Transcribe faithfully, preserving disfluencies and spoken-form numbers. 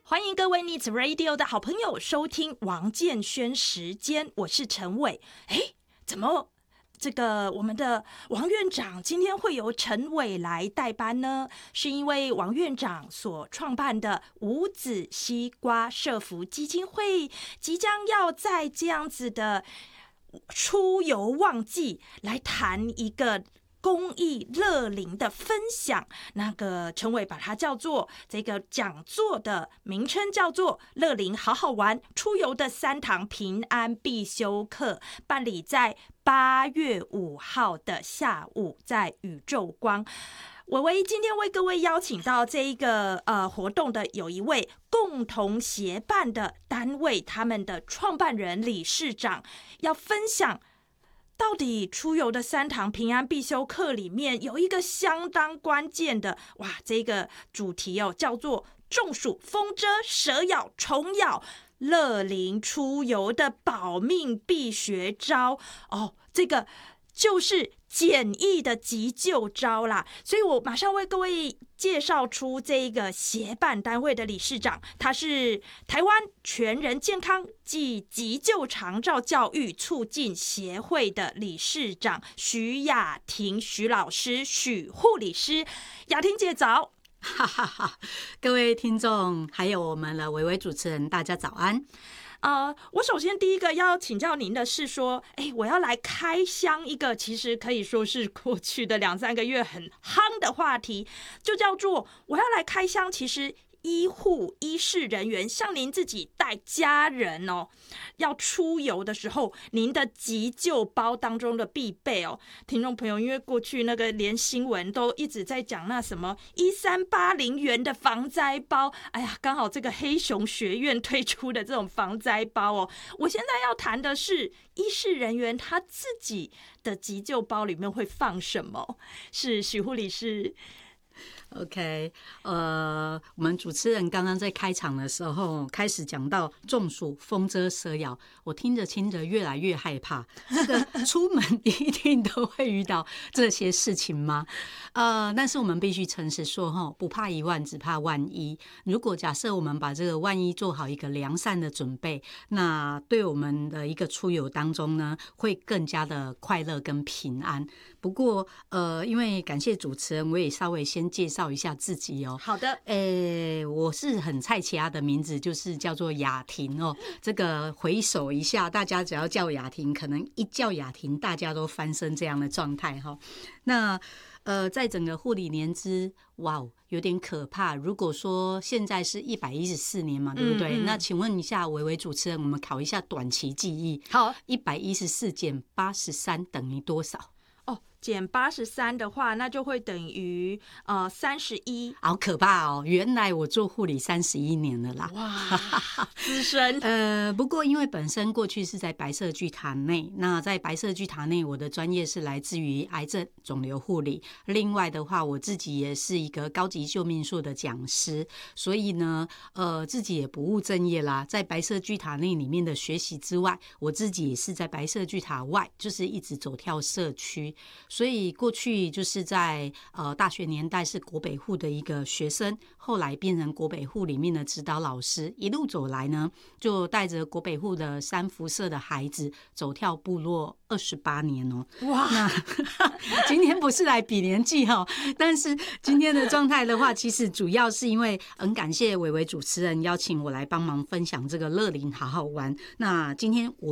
欢迎各位 Needs Radio 的好朋友收听王建轩时间，我是陈伟。哎，怎么这个我们的王院长今天会由陈伟来代班呢？是因为王院长所创办的无籽西瓜社福基金会即将要在这样子的出游旺季来谈一个公益乐龄的分享，那个陈伟把它叫做这个讲座的名称叫做乐龄好好玩出游的三堂平安必修课，办理在八月五号的下午，在宇宙光。伟伟今天为各位邀请到这一个呃活动的有一位共同协办的单位，他们的创办人理事长要分享。到底出游的三堂平安必修课里面有一个相当关键的哇，这个主题哦，叫做中暑、风蛰、蛇咬、虫咬，乐龄出游的保命必学招哦，这个就是简易的急救招啦。所以我马上为各位介绍出这个协办单位的理事长，他是台湾全人健康暨急救长照教育促进协会的理事长许雅婷许老师许护理师。雅婷姐早。 哈哈哈！各位听众还有我们的伟伟主持人，大家早安。 呃，我首先第一个要请教您的是说，哎，我要来开箱一个其实可以说是过去的两三个月很夯的话题，就叫做我要来开箱。其实医护医事人员像您自己带家人哦，要出游的时候，您的急救包当中的必备哦，听众朋友，因为过去那个连新闻都一直在讲那什么一三八零元的防灾包，哎呀，刚好这个黑熊学院推出的这种防灾包哦，我现在要谈的是医事人员他自己的急救包里面会放什么？是许护理师。 OK， 呃，我们主持人刚刚在开场的时候开始讲到中暑、风蛰、蛇咬，我听着听着越来越害怕。这个出门一定都会遇到这些事情吗？呃，但是我们必须诚实说，哈，不怕一万，只怕万一。如果假设我们把这个万一做好一个良善的准备，那对我们的一个出游当中呢，会更加的快乐跟平安。不过，呃，因为感谢主持人，我也稍微先介绍一下自己哦。 好的， 诶，我是很菜奇亚的名字，就是叫做雅婷哦。这个回首一下，大家只要叫雅婷，可能一叫雅婷，大家都翻身这样的状态哈。那呃，在整个护理年资，哇，有点可怕。如果说现在是一百一十四年嘛，对不对？嗯嗯，那请问一下，伟伟主持人，我们考一下短期记忆。 好， 一百一十四减八十三等于多少？ 哦，减八十三的话，那就会等于呃三十一。 好可怕哦！原来我做护理三十一年了啦， 哇，资深。 呃，不过因为本身过去是在白色巨塔内，那在白色巨塔内，我的专业是来自于癌症肿瘤护理。另外的话，我自己也是一个高级救命术的讲师，所以呢，呃，自己也不务正业啦。在白色巨塔内里面的学习之外，我自己也是在白色巨塔外，就是一直走跳社区。所以过去就是在呃大学年代是国北护的一个学生，后来变成国北护里面的指导老师，一路走来呢，就带着国北护的三辐社的孩子走跳部落二十八年哦。哇！那今天不是来比年纪哈，但是今天的状态的话，其实主要是因为很感谢伟伟主持人邀请我来帮忙分享这个乐龄好好玩。那今天我